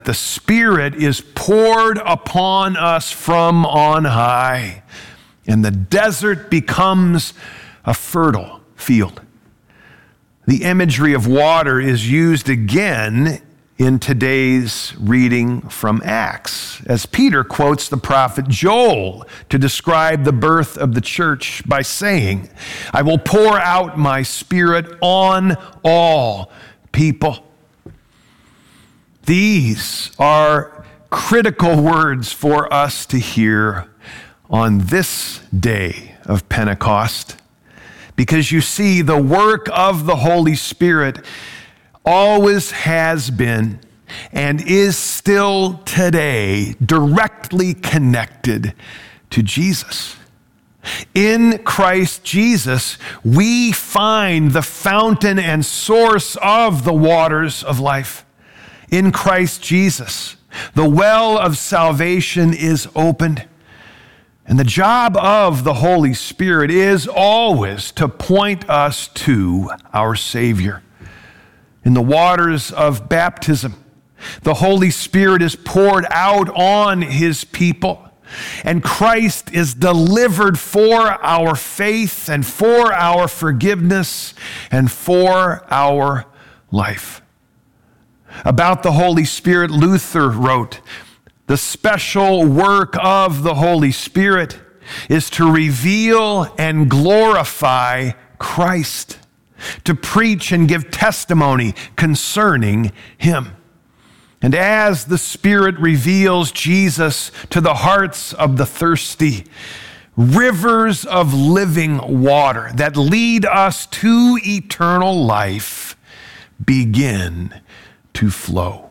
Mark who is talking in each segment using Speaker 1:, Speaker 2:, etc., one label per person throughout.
Speaker 1: the Spirit is poured upon us from on high, and the desert becomes a fertile field. The imagery of water is used again in today's reading from Acts, as Peter quotes the prophet Joel to describe the birth of the church by saying, "I will pour out my Spirit on all people." These are critical words for us to hear on this day of Pentecost, because you see, the work of the Holy Spirit always has been and is still today directly connected to Jesus. In Christ Jesus, we find the fountain and source of the waters of life. In Christ Jesus, the well of salvation is opened. And the job of the Holy Spirit is always to point us to our Savior. In the waters of baptism, the Holy Spirit is poured out on his people, and Christ is delivered for our faith and for our forgiveness and for our life. About the Holy Spirit, Luther wrote, "The special work of the Holy Spirit is to reveal and glorify Christ, to preach and give testimony concerning him." And as the Spirit reveals Jesus to the hearts of the thirsty, rivers of living water that lead us to eternal life begin to flow.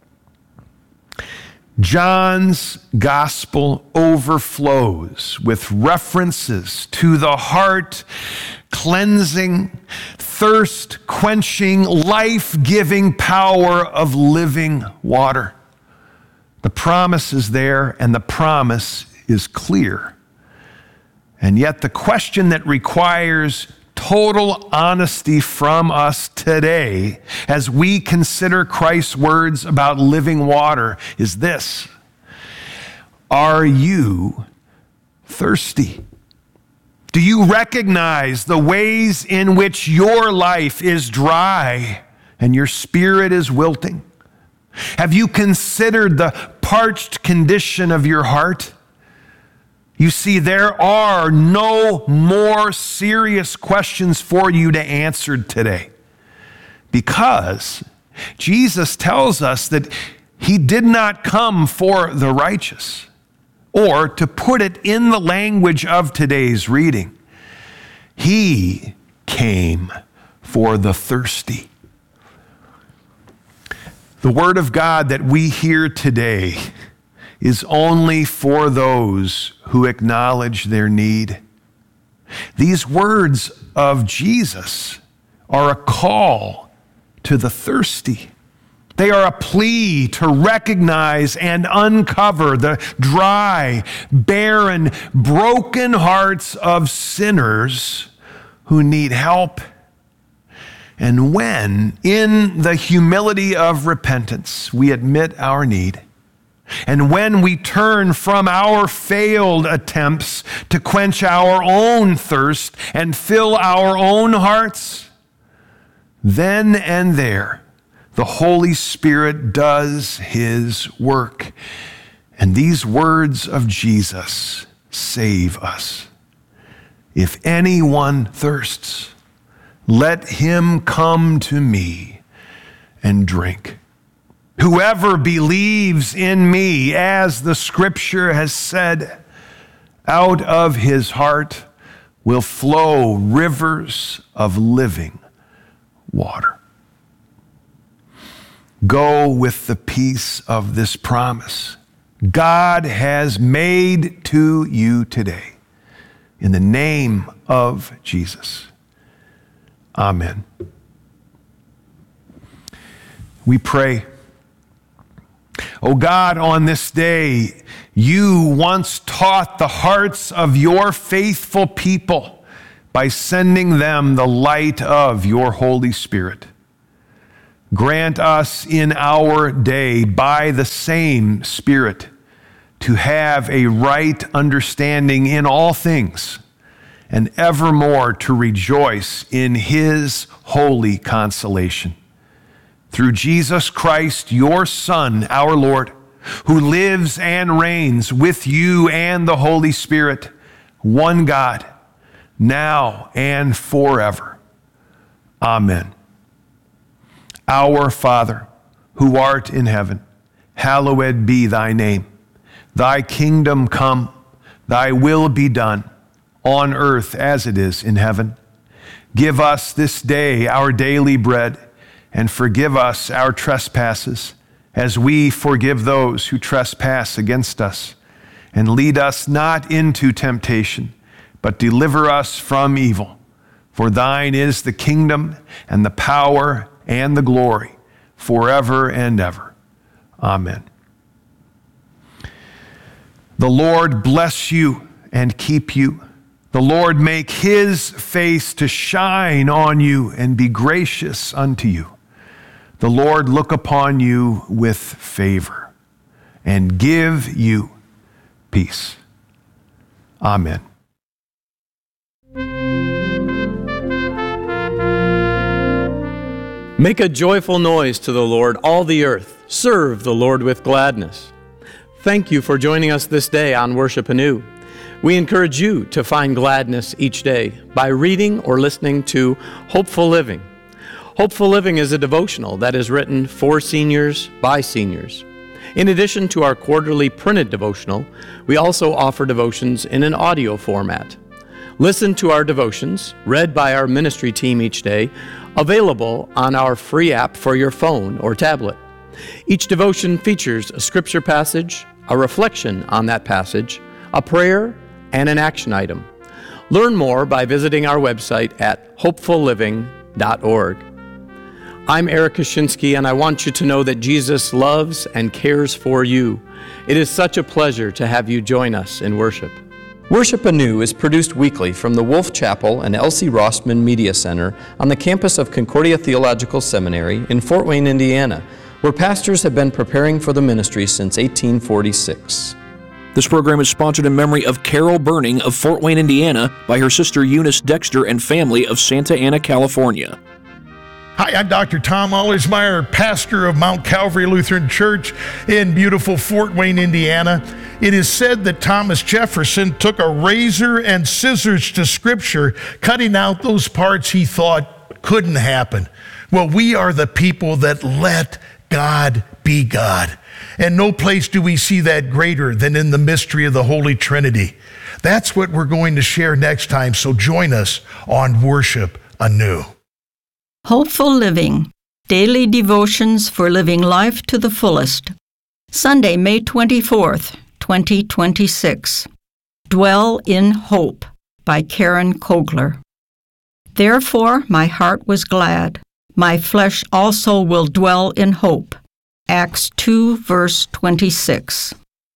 Speaker 1: John's gospel overflows with references to the heart-cleansing, thirst-quenching, life-giving power of living water. The promise is there, and the promise is clear. And yet the question that requires total honesty from us today as we consider Christ's words about living water is this: are you thirsty? Do you recognize the ways in which your life is dry and your spirit is wilting? Have you considered the parched condition of your heart? You see, there are no more serious questions for you to answer today, because Jesus tells us that he did not come for the righteous, or to put it in the language of today's reading, he came for the thirsty. The word of God that we hear today is only for those who acknowledge their need. These words of Jesus are a call to the thirsty. They are a plea to recognize and uncover the dry, barren, broken hearts of sinners who need help. And when, in the humility of repentance, we admit our need, and when we turn from our failed attempts to quench our own thirst and fill our own hearts, then and there, the Holy Spirit does his work. And these words of Jesus save us. If anyone thirsts, let him come to me and drink. Whoever believes in me, as the scripture has said, out of his heart will flow rivers of living water. Go with the peace of this promise God has made to you today. In the name of Jesus. Amen. We pray. O God, on this day, you once taught the hearts of your faithful people by sending them the light of your Holy Spirit. grant us in our day by the same Spirit to have a right understanding in all things, and evermore to rejoice in his holy consolation. Through Jesus Christ, your Son, our Lord, who lives and reigns with you and the Holy Spirit, one God, now and forever. Amen. Our Father, who art in heaven, hallowed be thy name. Thy kingdom come, thy will be done, on earth as it is in heaven. Give us this day our daily bread, and forgive us our trespasses, as we forgive those who trespass against us. And lead us not into temptation, but deliver us from evil. For thine is the kingdom, and the power, and the glory, forever and ever. Amen. The Lord bless you and keep you. The Lord make his face to shine on you and be gracious unto you. The Lord look upon you with favor and give you peace. Amen.
Speaker 2: Make a joyful noise to the Lord, all the earth. Serve the Lord with gladness. Thank you for joining us this day on Worship Anew. We encourage you to find gladness each day by reading or listening to Hopeful Living. Hopeful Living is a devotional that is written for seniors by seniors. In addition to our quarterly printed devotional, we also offer devotions in an audio format. Listen to our devotions, read by our ministry team each day, available on our free app for your phone or tablet. Each devotion features a scripture passage, a reflection on that passage, a prayer, and an action item. Learn more by visiting our website at hopefulliving.org. I'm Eric Kaczynski, and I want you to know that Jesus loves and cares for you. It is such a pleasure to have you join us in worship. Worship Anew is produced weekly from the Wolf Chapel and Elsie Rossman Media Center on the campus of Concordia Theological Seminary in Fort Wayne, Indiana, where pastors have been preparing for the ministry since 1846.
Speaker 3: This program is sponsored in memory of Carol Burning of Fort Wayne, Indiana, by her sister Eunice Dexter and family of Santa Ana, California.
Speaker 4: Hi, I'm Dr. Tom Allersmeyer, pastor of Mount Calvary Lutheran Church in beautiful Fort Wayne, Indiana. It is said that Thomas Jefferson took a razor and scissors to Scripture, cutting out those parts he thought couldn't happen. Well, we are the people that let God be God. And no place do we see that greater than in the mystery of the Holy Trinity. That's what we're going to share next time, so join us on Worship Anew.
Speaker 5: Hopeful Living, Daily Devotions for Living Life to the Fullest. Sunday, May 24th, 2026. Dwell in Hope by Karen Kogler. Therefore my heart was glad. My flesh also will dwell in hope. Acts 2, verse 26.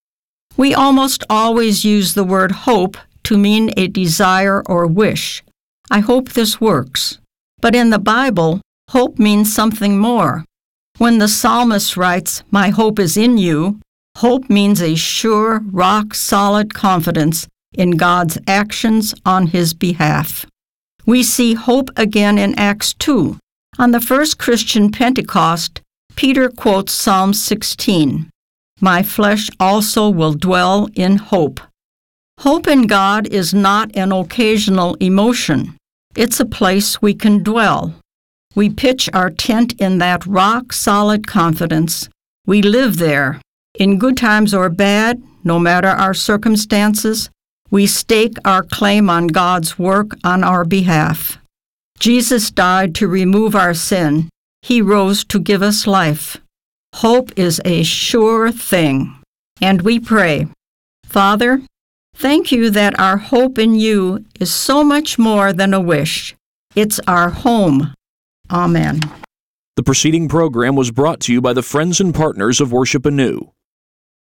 Speaker 5: We almost always use the word hope to mean a desire or wish. I hope this works. But in the Bible, hope means something more. When the psalmist writes, "My hope is in you," hope means a sure, rock-solid confidence in God's actions on his behalf. We see hope again in Acts 2. On the first Christian Pentecost, Peter quotes Psalm 16, "My flesh also will dwell in hope." Hope in God is not an occasional emotion. It's a place we can dwell. We pitch our tent in that rock-solid confidence. We live there. In good times or bad, no matter our circumstances, we stake our claim on God's work on our behalf. Jesus died to remove our sin. He rose to give us life. Hope is a sure thing. And we pray, Father, thank you that our hope in you is so much more than a wish. It's our home. Amen.
Speaker 3: The preceding program was brought to you by the friends and partners of Worship Anew.